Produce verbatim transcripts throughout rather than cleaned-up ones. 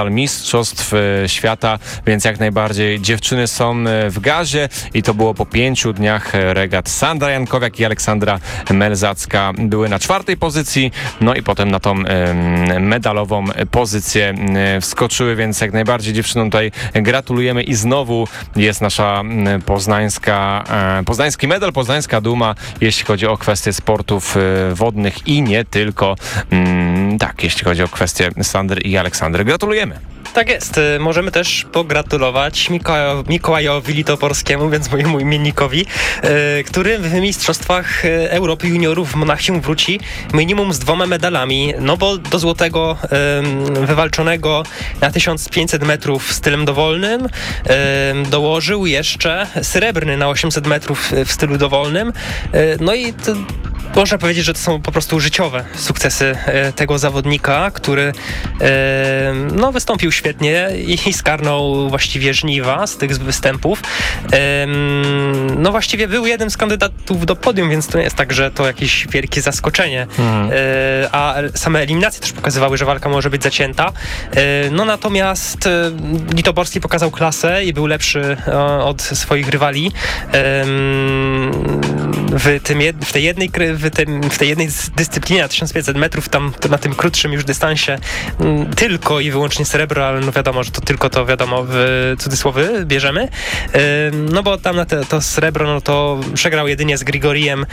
Mistrzostw Świata, więc jak najbardziej dziewczyny są w gazie i to było po pięciu dniach regat. Sandra Jankowiak i Aleksandra Melzacka były na czwartej pozycji, no i potem na tą medalową pozycję wskoczyły, więc jak najbardziej dziewczynom tutaj gratulujemy i znowu jest nasza poznańska, poznański medal, poznańska duma, jeśli chodzi o kwestie sportów wodnych i nie tylko. Tak, jeśli chodzi o kwestie Sandry i Aleksandry. Gratulujemy. Tak jest. Możemy też pogratulować Mikołajowi, Mikołajowi Litoborskiemu, więc mojemu imiennikowi, yy, który w Mistrzostwach Europy Juniorów w Monachium wróci minimum z dwoma medalami, no bo do złotego yy, wywalczonego na tysiąc pięćset metrów stylem dowolnym yy, dołożył jeszcze srebrny na osiemset metrów w stylu dowolnym. Yy, no i to, można powiedzieć, że to są po prostu życiowe sukcesy e, tego zawodnika, który e, no, wystąpił świetnie i, i skarnął właściwie żniwa z tych występów. E, no właściwie był jednym z kandydatów do podium, więc to nie jest tak, że to jakieś wielkie zaskoczenie. Mhm. E, a same eliminacje też pokazywały, że walka może być zacięta. E, no natomiast e, Litoborski pokazał klasę i był lepszy e, od swoich rywali. E, w, tym jed, w tej jednej w, tym, w tej jednej dyscyplinie na tysiąc pięćset metrów, tam na tym krótszym już dystansie m, tylko i wyłącznie srebro, ale no wiadomo, że to tylko to wiadomo w cudzysłowy bierzemy. Ym, no bo tam na te, to srebro, no to przegrał jedynie z Grigorijem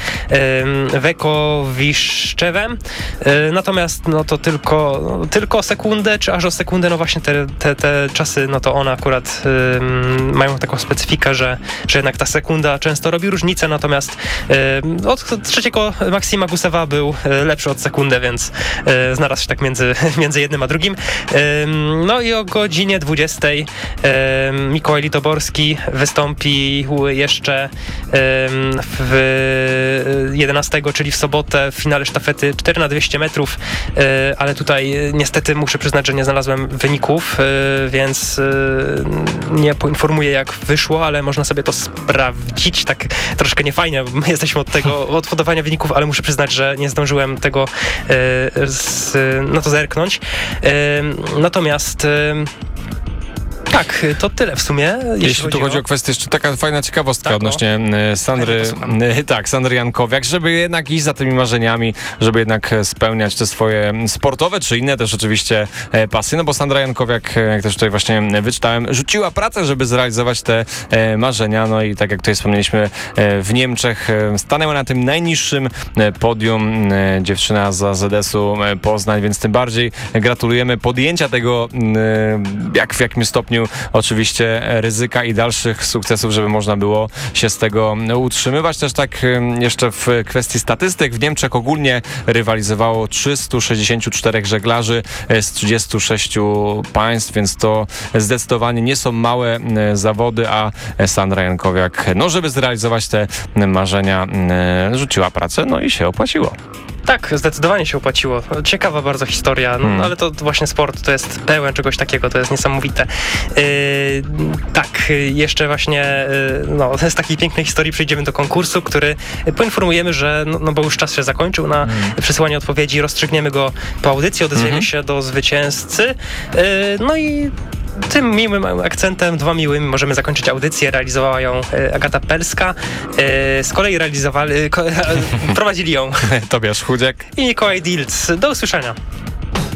Wekowiszczewem. Yy, natomiast no to tylko, no, tylko o sekundę, czy aż o sekundę, no właśnie te, te, te czasy, no to one akurat ym, mają taką specyfikę, że, że jednak ta sekunda często robi różnicę, natomiast yy, od trzeciego Maksima Gusewa był lepszy od sekundę, więc e, znalazł się tak między, między jednym a drugim. E, no i o godzinie dwudziestej e, Mikołaj Litoborski wystąpił jeszcze e, w jedenastego, czyli w sobotę w finale sztafety cztery na dwieście metrów, e, ale tutaj niestety muszę przyznać, że nie znalazłem wyników, e, więc e, nie poinformuję, jak wyszło, ale można sobie to sprawdzić, tak troszkę niefajnie, bo my jesteśmy od tego, od podawania wyników, ale muszę przyznać, że nie zdążyłem tego e, z, na to zerknąć. E, natomiast e, tak, to tyle w sumie. Jeśli, jeśli tu chodzi o kwestię, jeszcze taka fajna ciekawostka tak, odnośnie o. Sandry, tak, Sandry Jankowiak, żeby jednak iść za tymi marzeniami, żeby jednak spełniać te swoje sportowe, czy inne też oczywiście pasje, no bo Sandra Jankowiak, jak też tutaj właśnie wyczytałem, rzuciła pracę, żeby zrealizować te marzenia, no i tak jak tutaj wspomnieliśmy, w Niemczech stanęła na tym najniższym podium dziewczyna z A Z S-u Poznań, więc tym bardziej gratulujemy podjęcia tego, jak w jakim stopniu oczywiście ryzyka i dalszych sukcesów, żeby można było się z tego utrzymywać. Też tak jeszcze w kwestii statystyk, w Niemczech ogólnie rywalizowało trzystu sześćdziesięciu czterech żeglarzy z trzydziestu sześciu państw, więc to zdecydowanie nie są małe zawody, a Sandra Jankowiak, no żeby zrealizować te marzenia, rzuciła pracę, no i się opłaciło. Tak, zdecydowanie się opłaciło. Ciekawa bardzo historia, no, hmm. ale to właśnie sport to jest pełen czegoś takiego, to jest niesamowite. Yy, tak, jeszcze właśnie yy, no, z takiej pięknej historii przejdziemy do konkursu, który poinformujemy, że, no, no bo już czas się zakończył na hmm. przesyłanie odpowiedzi, rozstrzygniemy go po audycji, odezwiemy hmm. się do zwycięzcy. Yy, no i tym miłym akcentem, dwa miłymi, możemy zakończyć audycję. Realizowała ją Agata Pelska. Z kolei realizowali, prowadzili ją Tobiasz Chudziak i Mikołaj Dilc. Do usłyszenia.